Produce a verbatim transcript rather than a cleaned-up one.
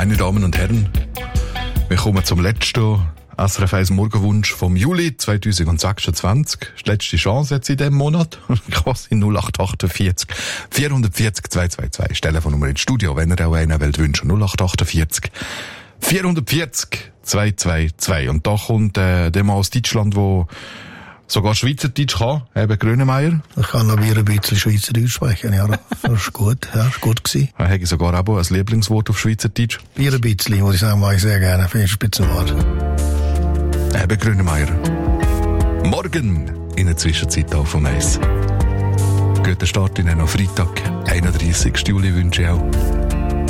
Meine Damen und Herren, wir kommen zum letzten S R F eins Morgenwunsch vom Juli zwanzig sechsundzwanzig. Die letzte Chance jetzt in diesem Monat. Quasi null acht achtundvierzig vierhundertvierzig zweihundertzweiundzwanzig. Telefonnummer ins Studio, wenn ihr auch einen wollt wünschen. null acht achtundvierzig vierhundertvierzig zweihundertzweiundzwanzig. Und da kommt äh, der Mann aus Deutschland, der sogar Schweizerdeutsch kann, eben Grönemeyer. Ich kann noch wieder ein bisschen Schweizerdeutsch sprechen, ja. Das ist gut, ja, ist gut gewesen. Er hat sogar auch ein Lieblingswort auf Schweizerdeutsch. Bier ein bisschen, muss ich sagen, mag ich sehr gerne. Finde ich ein Spitzenwort. Eben Grönemeyer. Morgen in der Zwischenzeit auf vom Eis. Guten Start in einen Freitag, einunddreißigsten Juli wünsche ich auch.